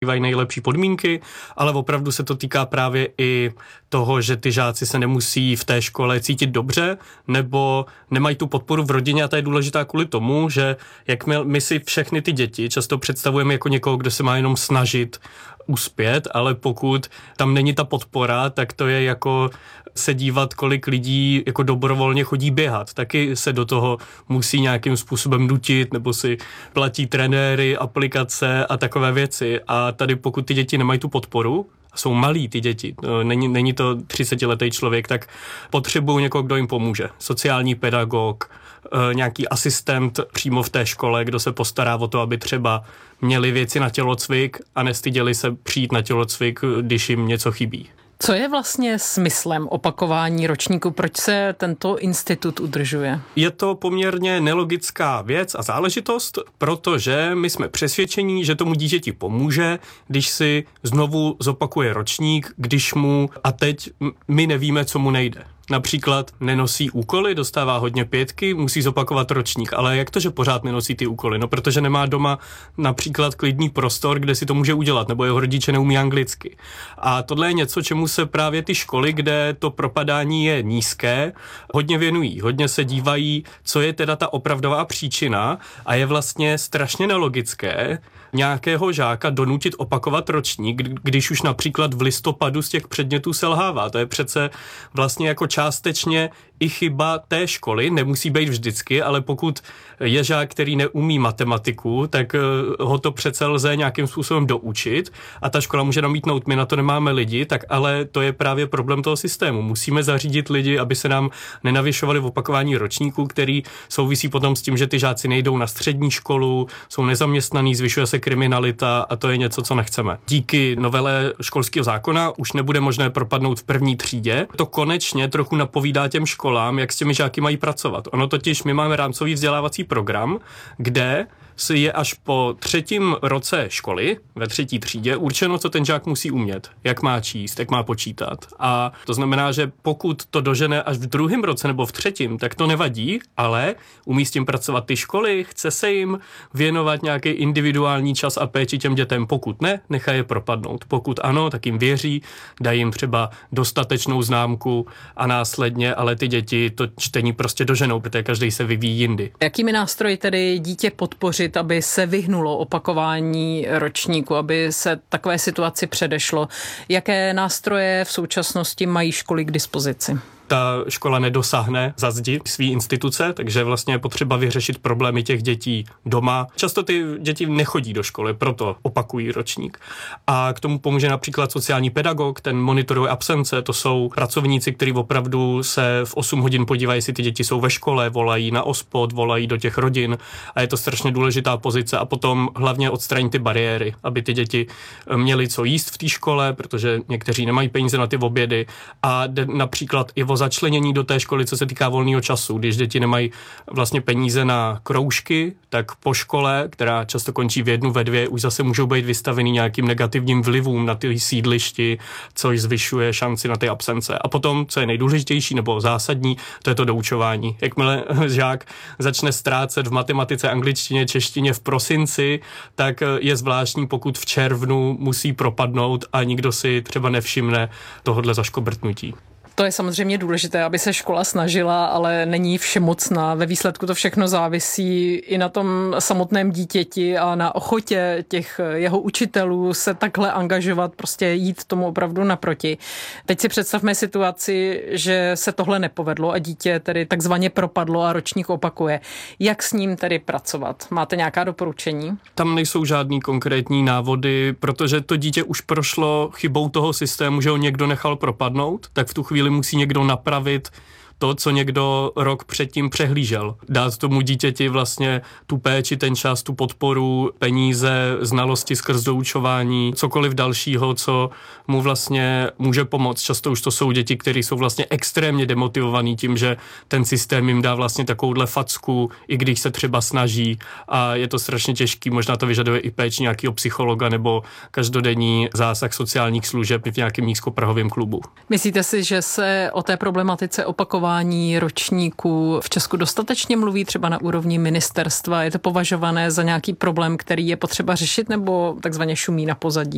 zažívají nejlepší podmínky, ale opravdu se to týká právě i toho, že ty žáci se nemusí v té škole cítit dobře, nebo nemají tu podporu v rodině, a to je důležitá kvůli tomu, že jak my si všechny ty děti často představujeme jako někoho, kdo se má jenom snažit uspět, ale pokud tam není ta podpora, tak to je jako se dívat, kolik lidí jako dobrovolně chodí běhat. Taky se do toho musí nějakým způsobem nutit, nebo si platí trenéry, aplikace a takové věci. A tady pokud ty děti nemají tu podporu, jsou malí ty děti, není to 30letý člověk, tak potřebují někoho, kdo jim pomůže. Sociální pedagog, nějaký asistent přímo v té škole, kdo se postará o to, aby třeba měli věci na tělocvik a nestyděli se přijít na tělocvik, když jim něco chybí. Co je vlastně smyslem opakování ročníku? Proč se tento institut udržuje? Je to poměrně nelogická věc a záležitost, protože my jsme přesvědčení, že tomu dítěti pomůže, když si znovu zopakuje ročník, když mu, a teď my nevíme, co mu nejde. Například nenosí úkoly, dostává hodně 5, musí zopakovat ročník. Ale jak to, že pořád nenosí ty úkoly? No, protože nemá doma například klidný prostor, kde si to může udělat, nebo jeho rodiče neumí anglicky. A tohle je něco, čemu se právě ty školy, kde to propadání je nízké, hodně věnují. Hodně se dívají, co je teda ta opravdová příčina, a je vlastně strašně nelogické nějakého žáka donutit opakovat ročník, když už například v listopadu z těch předmětů selhává. To je přece vlastně jako částečně i chyba té školy, nemusí být vždycky, ale pokud je žák, který neumí matematiku, tak ho to přece lze nějakým způsobem doučit a ta škola může namítnout, my na to nemáme lidi, tak ale to je právě problém toho systému. Musíme zařídit lidi, aby se nám nenavyšovali v opakování ročníků, který souvisí potom s tím, že ty žáci nejdou na střední školu, jsou nezaměstnaní, zvyšuje se kriminalita a to je něco, co nechceme. Díky novele školského zákona už nebude možné propadnout v první třídě. To konečně trochu napovídá těm školám, jak s těmi žáky mají pracovat. Ono totiž, my máme rámcový vzdělávací program, kde si je až po 3. roce školy, ve 3. třídě, určeno, co ten žák musí umět, jak má číst, jak má počítat. A to znamená, že pokud to dožene až v 2. roce nebo v 3., tak to nevadí, ale umí s tím pracovat ty školy, chce se jim věnovat nějaký individuální čas a péči těm dětem. Pokud ne, nechá je propadnout. Pokud ano, tak jim věří, dají jim třeba dostatečnou známku a následně, ale ty děti to čtení prostě doženou, protože každý se vyvíjí jindy. Jakými nástroji tedy dítě podpořit, aby se vyhnulo opakování ročníku, aby se takové situaci předešlo? Jaké nástroje v současnosti mají školy k dispozici? Ta škola nedosáhne za zdi svý instituce, takže vlastně je potřeba vyřešit problémy těch dětí doma. Často ty děti nechodí do školy, proto opakují ročník. A k tomu pomůže například sociální pedagog, ten monitoruje absence, to jsou pracovníci, kteří opravdu se v 8 hodin podívají, jestli ty děti jsou ve škole, volají na OSPOD, volají do těch rodin a je to strašně důležitá pozice a potom hlavně odstranit ty bariéry, aby ty děti měly co jíst v té škole, protože někteří nemají peníze na ty obědy a například i o začlenění do té školy, co se týká volného času. Když děti nemají vlastně peníze na kroužky, tak po škole, která často končí v 1, ve 2, už zase můžou být vystavený nějakým negativním vlivům na ty sídlišti, což zvyšuje šanci na ty absence. A potom, co je nejdůležitější nebo zásadní, to je to doučování. Jakmile žák začne ztrácet v matematice, angličtině, češtině v prosinci, tak je zvláštní, pokud v červnu musí propadnout a nikdo si třeba nevšimne tohodle zaškobrtnutí. To je samozřejmě důležité, aby se škola snažila, ale není všemocná. Ve výsledku to všechno závisí i na tom samotném dítěti a na ochotě těch jeho učitelů se takhle angažovat, prostě jít tomu opravdu naproti. Teď si představme situaci, že se tohle nepovedlo a dítě tedy takzvaně propadlo a ročník opakuje. Jak s ním tedy pracovat? Máte nějaká doporučení? Tam nejsou žádný konkrétní návody, protože to dítě už prošlo chybou toho systému, že ho někdo nechal propadnout, tak v tu chvíli musí někdo napravit to, co někdo rok předtím přehlížel. Dát tomu dítěti vlastně tu péči, ten čas, tu podporu, peníze, znalosti skrz doučování, cokoliv dalšího, co mu vlastně může pomoct. Často už to jsou děti, které jsou vlastně extrémně demotivovaný tím, že ten systém jim dá vlastně takovouhle facku, i když se třeba snaží a je to strašně těžký, možná to vyžaduje i péči nějakého psychologa nebo každodenní zásah sociálních služeb v nějakém nízkoprahovém klubu. Myslíte si, že se o té problematice opakování ročníků v Česku dostatečně mluví třeba na úrovni ministerstva? Je to považované za nějaký problém, který je potřeba řešit, nebo takzvaně šumí na pozadí?